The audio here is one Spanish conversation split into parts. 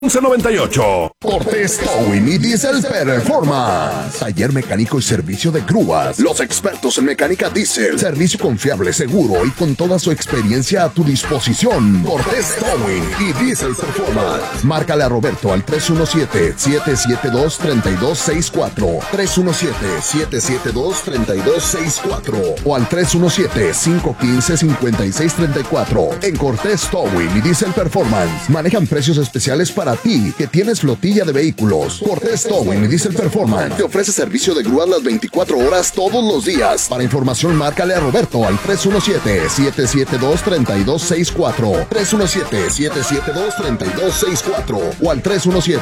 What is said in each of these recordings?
1198. Cortés Towing y Diesel Performance. Taller mecánico y servicio de grúas. Los expertos en mecánica diésel. Servicio confiable, seguro y con toda su experiencia a tu disposición. Cortés Towing y Diesel Performance. Márcale a Roberto al 317-772-3264. 317-772-3264. O al 317-515-5634. En Cortés Towing y Diesel Performance manejan precios especiales para ti, que tienes flotilla de vehículos. Cortés Towing y Diesel Performance te ofrece servicio de grúas las 24 horas todos los días. Para información, márcale a Roberto al 317-772-3264. 317-772-3264 o al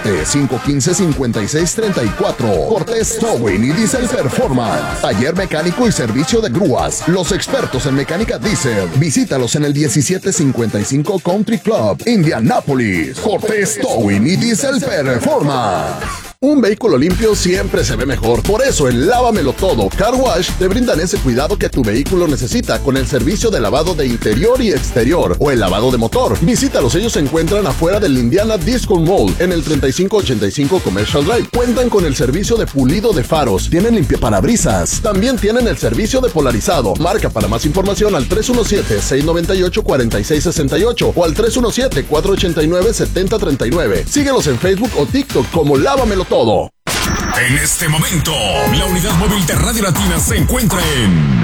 317-515-5634. Cortés Towing y Diesel Performance. Taller mecánico y servicio de grúas. Los expertos en mecánica diésel. Visítalos en el 1755 Country Club, Indianápolis. Cortés Towing y Diesel Performance. Un vehículo limpio siempre se ve mejor. Por eso en Lávamelo Todo Car Wash te brindan ese cuidado que tu vehículo necesita con el servicio de lavado de interior y exterior o el lavado de motor. Visítalos, ellos se encuentran afuera del Indiana Disco Mall en el 3585 Commercial Drive. Cuentan con el servicio de pulido de faros, tienen limpiaparabrisas, también tienen el servicio de polarizado. Marca para más información al 317-698-4668 o al 317-489-7039. Síguelos en Facebook o TikTok como Lávamelo Todo. En este momento, la unidad móvil de Radio Latina se encuentra en...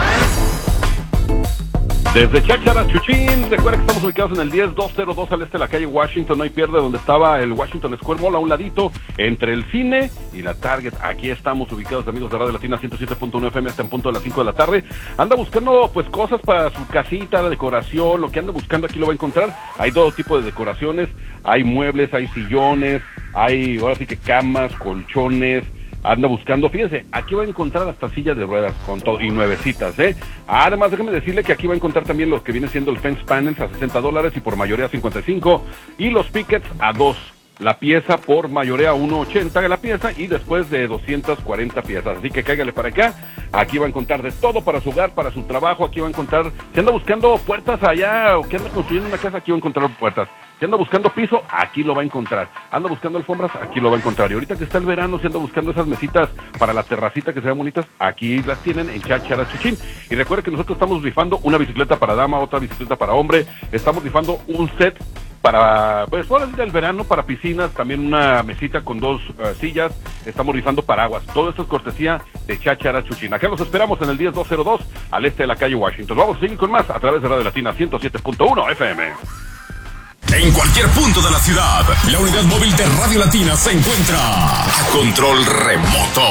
Desde Cháchara, Chuchín, recuerda que estamos ubicados en el 10202 al este de la calle Washington, no hay pierde, donde estaba el Washington Square Mall, a un ladito, entre el cine y la Target. Aquí estamos ubicados, amigos de Radio Latina 107.1 FM, hasta en punto de las 5 de la tarde. Anda buscando, pues, cosas para su casita, la decoración, lo que anda buscando aquí lo va a encontrar. Hay todo tipo de decoraciones, hay muebles, hay sillones, hay, ahora sí que camas, colchones. Anda buscando, fíjense, aquí va a encontrar hasta sillas de ruedas con todo y nuevecitas, Además, déjeme decirle que aquí va a encontrar también los que vienen siendo el fence panels a $60 y por mayoría $55, y los pickets a $2 la pieza, por mayoría $1.80 la pieza, y después de 240 piezas. Así que cáigale para acá. Aquí va a encontrar de todo para su hogar, para su trabajo. Aquí va a encontrar, si anda buscando puertas allá o que anda construyendo una casa, aquí va a encontrar puertas. Si anda buscando piso, aquí lo va a encontrar. Anda buscando alfombras, aquí lo va a encontrar. Y ahorita que está el verano, si anda buscando esas mesitas para la terracita que se vean bonitas, aquí las tienen en Cháchara, Chuchín. Y recuerde que nosotros estamos rifando una bicicleta para dama, otra bicicleta para hombre. Estamos rifando un set para, pues, ahora del verano, para piscinas, también una mesita con dos sillas. Estamos rifando paraguas. Todo esto es cortesía de Cháchara, Chuchín. Acá los esperamos en el 10202 al este de la calle Washington. Vamos a seguir con más a través de Radio Latina 107.1 FM. En cualquier punto de la ciudad, la unidad móvil de Radio Latina se encuentra a control remoto.